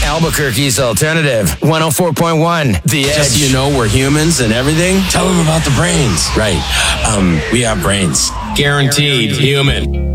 Albuquerque's Alternative 104.1. The Edge. Just so you know, we're humans and everything. Tell them about the brains. Right. We have brains. Guaranteed human.